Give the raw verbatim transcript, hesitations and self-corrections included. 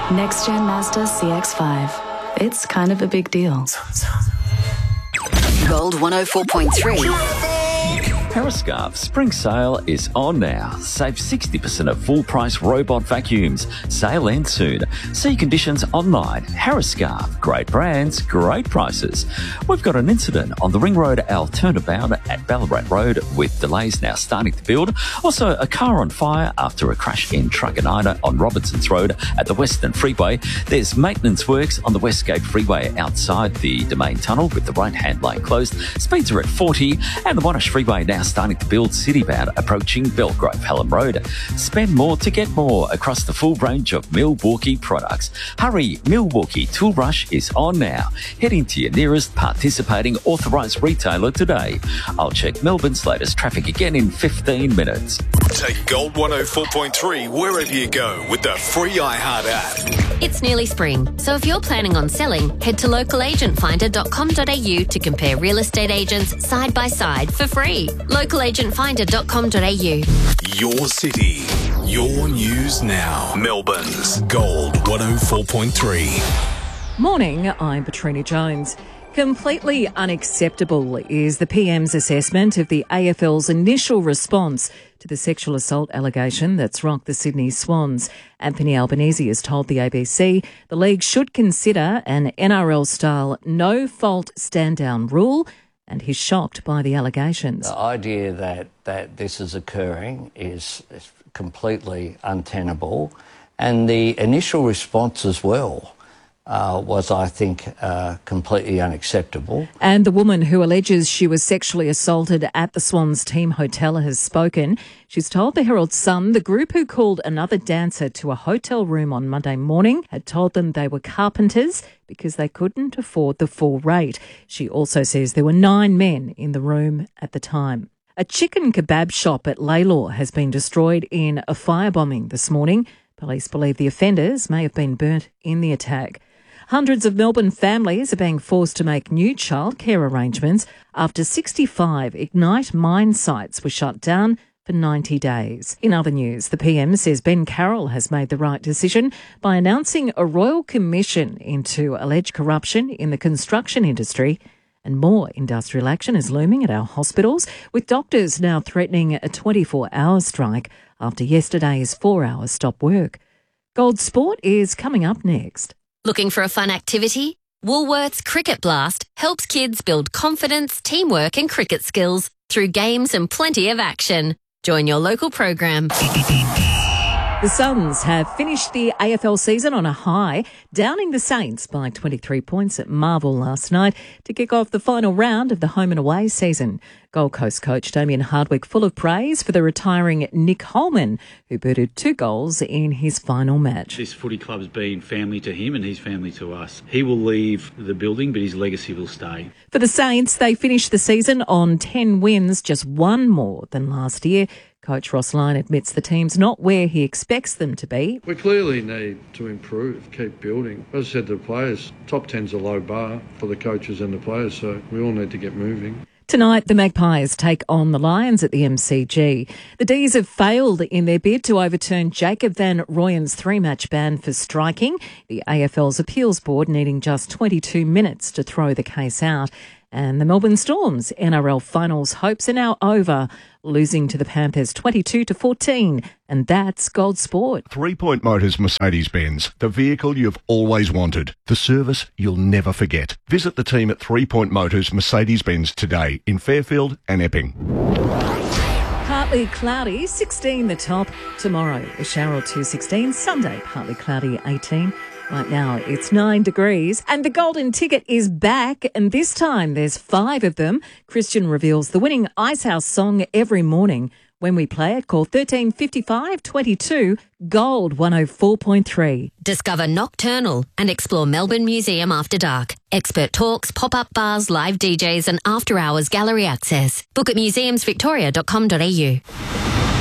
Next Gen Mazda C X five. It's kind of a big deal. Gold one oh four point three. Periscarf spring sale is on now. Save sixty percent of full price robot vacuums. Sale ends soon. See conditions online. Periscarf. Great brands, great prices. We've got an incident on the Ring Road Al turnabout at Ballarat Road with delays now starting to build. Also a car on fire after a crash in Truganina on Robinsons Road at the Western Freeway. There's maintenance works on the Westgate Freeway outside the Domain Tunnel with the right hand lane closed. Speeds are at forty and the Monash Freeway now starting to build citybound approaching Belgrove Hallam Road. Spend more to get more across the full range of Milwaukee products. Hurry, Milwaukee Tool Rush is on now. Head into your nearest participating authorised retailer today. I'll check Melbourne's latest traffic again in fifteen minutes. Take Gold one oh four point three wherever you go with the free iHeart app. It's nearly spring, so if you're planning on selling, head to local agent finder dot com dot a u to compare real estate agents side by side for free. local agent finder dot com dot a u. Your city, your news now. Melbourne's Gold one oh four point three. Morning, I'm Petrina Jones. Completely unacceptable is the P M's assessment of the A F L's initial response to the sexual assault allegation that's rocked the Sydney Swans. Anthony Albanese has told the A B C the league should consider an N R L-style no-fault stand-down rule, and he's shocked by the allegations. The idea that, that this is occurring is, is completely untenable, and the initial response as well Uh, was, I think, uh, completely unacceptable. And the woman who alleges she was sexually assaulted at the Swans team hotel has spoken. She's told the Herald Sun the group who called another dancer to a hotel room on Monday morning had told them they were carpenters because they couldn't afford the full rate. She also says there were nine men in the room at the time. A chicken kebab shop at Lalor has been destroyed in a firebombing this morning. Police believe the offenders may have been burnt in the attack. Hundreds of Melbourne families are being forced to make new childcare arrangements after sixty-five Ignite mine sites were shut down for ninety days. In other news, the P M says Ben Carroll has made the right decision by announcing a royal commission into alleged corruption in the construction industry, and more industrial action is looming at our hospitals, with doctors now threatening a twenty-four hour strike after yesterday's four hour stop work. Gold Sport is coming up next. Looking for a fun activity? Woolworths Cricket Blast helps kids build confidence, teamwork and cricket skills through games and plenty of action. Join your local program. The Suns have finished the A F L season on a high, downing the Saints by twenty-three points at Marvel last night to kick off the final round of the home and away season. Gold Coast coach Damien Hardwick full of praise for the retiring Nick Holman, who booted two goals in his final match. This footy club's been family to him and he's family to us. He will leave the building, but his legacy will stay. For the Saints, they finished the season on ten wins, just one more than last year. Coach Ross Lyon admits the team's not where he expects them to be. We clearly need to improve, keep building. As I said to the players, top ten's a low bar for the coaches and the players, so we all need to get moving. Tonight, the Magpies take on the Lions at the M C G. The D's have failed in their bid to overturn Jacob van Rooyen's three-match ban for striking, the A F L's appeals board needing just twenty-two minutes to throw the case out. And the Melbourne Storm's N R L finals hopes are now over, losing to the Panthers twenty-two to fourteen. And that's Gold Sport. Three Point Motors Mercedes-Benz, the vehicle you've always wanted, the service you'll never forget. Visit the team at Three Point Motors Mercedes-Benz today in Fairfield and Epping. Partly cloudy, sixteen the top. Tomorrow, a shower or two, sixteen. Sunday, partly cloudy, eighteen. Right now, it's nine degrees. And the golden ticket is back, and this time there's five of them. Christian reveals the winning Icehouse song every morning. When we play it, call thirteen fifty-five twenty-two, Gold one oh four point three. Discover Nocturnal and explore Melbourne Museum after dark. Expert talks, pop-up bars, live D Js and after-hours gallery access. Book at museums victoria dot com dot a u.